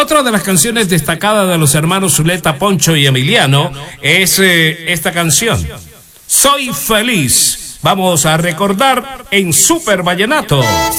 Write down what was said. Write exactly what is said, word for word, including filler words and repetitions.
Otra de las canciones destacadas de los hermanos Zuleta, Poncho y Emiliano es eh, esta canción, Soy Feliz. Vamos a recordar en Super Vallenato.